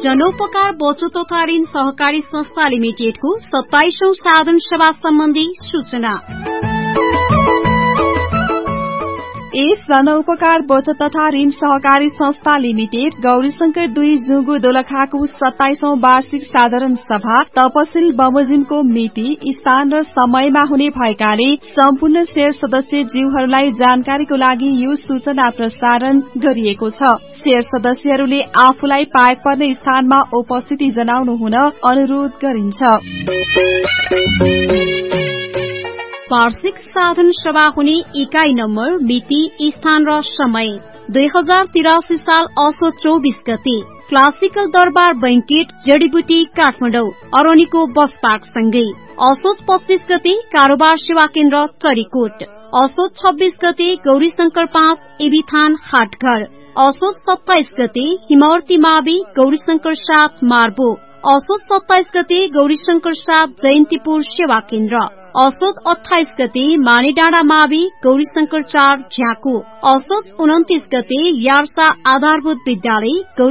जनोपकार बचत तथा ऋण सहकारी संस्था लिमिटेडको 27औं साधारण सभा सम्बन्धी सूचना। यस जनउपकार बचत तथा ऋण सहकारी संस्था लिमिटेड गौरीशंकर 2 जुगु दोलखाको 27औं वार्षिक साधारण सभा तपसिल बमोजिमको मिति, स्थान र समयमा हुने भएकाले सम्पूर्ण शेयर सदस्य ज्यूहरूलाई जानकारीको लागि यो सूचना प्रसारण गरिएको छ। शेयर सदस्यहरूले आफूलाई पाएक पर्ने स्थानमा उपस्थिति जनाउनु हुन अनुरोध गरिन्छ। वार्षिक साधारण सभा हुने इकाई नम्बर, मिति, स्थान र समय 2083 साल असोज 24 गते क्लासिकल दरबार बैंकेट, जडीबुटी, काठमाडौँ अरनीको बस पार्क सँगै। असोज 25 गते कारोबार सेवा केन्द्र, चरीकोट। असोज 26 गते गौरीशंकर 5, एबीथान, हाटघर। असोज 27 गते हिमावर्ती मावि, गौरीशंकर 7, मार्बो। असोज 27 गते गौरीशंकर 7, जयन्तीपुर सेवा केन्द्र। असोज 28 गते मानेडाँडा मावि, गौरीशंकर 4, झ्याकु। असोज 29 गते यार्सा आधारभूत विद्यालय,